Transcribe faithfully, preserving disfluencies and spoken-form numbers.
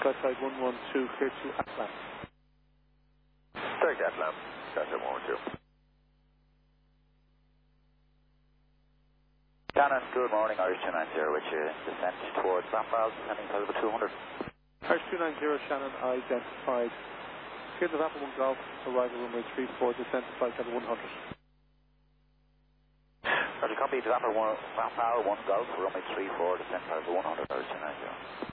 Skytide one one two, clear to Atlan. Take Atlan, Skytide one one two. Shannon, good morning, Irish two nine zero with you. Descent towards Rathmales, descending to over two hundred. Irish two nine zero, Shannon, identified. Clear to Rathmales one Golf, arrival runway three four, descent to flight level one hundred. Roger, copy to Rathmales one Golf, runway three four, descent to one hundred, Irish two nine zero.